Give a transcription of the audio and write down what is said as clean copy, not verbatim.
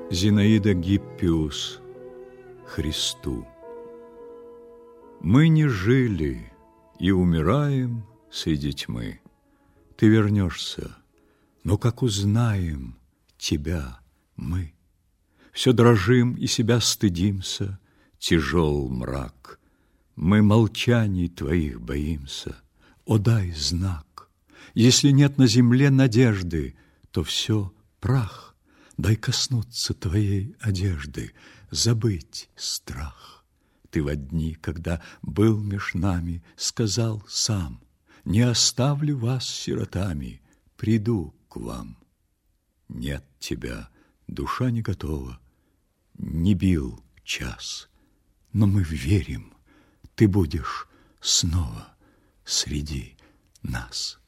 Зинаида Гиппиус Христу. Мы не жили и умираем среди тьмы. Ты вернешься, но как узнаем тебя мы? Все дрожим и себя стыдимся, тяжел мрак. Мы молчаний твоих боимся. О, дай знак! Если нет на земле надежды, то все прах. Дай коснуться твоей одежды, забыть страх. Ты во дни, когда был меж нами, сказал сам: не оставлю вас сиротами, приду к вам. Нет тебя, душа не готова, не бил час, но мы верим, ты будешь снова среди нас.